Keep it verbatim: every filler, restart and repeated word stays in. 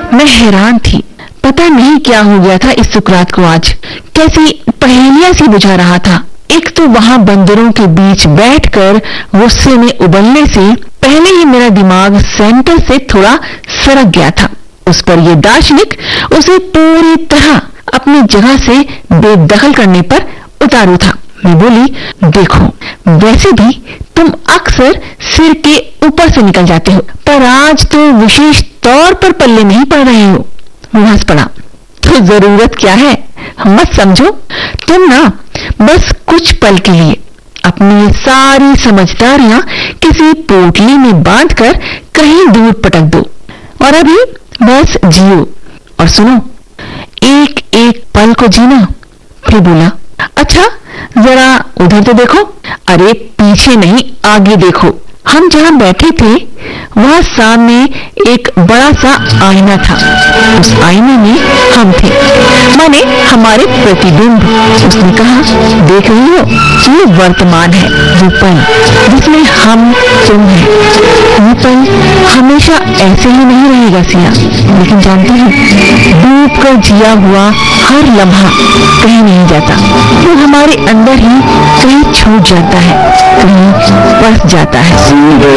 मैं हैरान थी। पता नहीं क्या हो गया था इस सुकरात को आज। कैसी पहेलियां सी बुझा रहा था। एक तो वहां बंदरों के बीच बैठकर गुस्से में उबलने से पहले ही मेरा दिमाग सेंटर से थोड़ा सरक गया था। उस पर यह दार्शनिक उसे पूरी तरह अपनी जगह से बेदखल करने पर उतारू था। मैं बोली, देखो, वैसे भी तुम अक्सर सिर के ऊपर से निकल जाते हो, पर आज तो विशेष तौर पर पल्ले नहीं पड़ रहे हो। वो हंस पड़ा। तो जरूरत क्या है, मत समझो। तुम ना बस कुछ पल के लिए अपनी सारी समझदारियां किसी पोटली में बांधकर कहीं दूर पटक दो और अभी बस जियो और सुनो, एक एक पल को जीना। फिर बोला, अच्छा जरा उधर तो देखो। अरे पीछे नहीं, आगे देखो। हम जहां बैठे थे वहां सामने एक बड़ा सा आईना था। उस आईने में हम थे, माने हमारे प्रतिबिंब। उसने कहा, देख रही हो, ये वर्तमान है, वो पल जिसमें हम तुम हैं। ये पल हमेशा ऐसे ही नहीं रहेगा सिया, लेकिन जानते हैं, डूब कर जिया हुआ हर लम्हा कहीं नहीं जाता। वो हमारे अंदर ही कहीं छूट जाता है, कहीं बस जाता है।